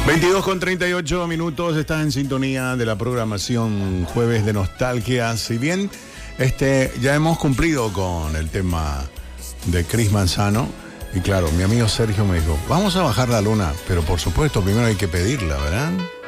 22:38, estás en sintonía de la programación Jueves de Nostalgia. Si bien ya hemos cumplido con el tema de Chris Manzano, y claro, mi amigo Sergio me dijo, vamos a bajar la luna, pero por supuesto primero hay que pedirla, ¿verdad?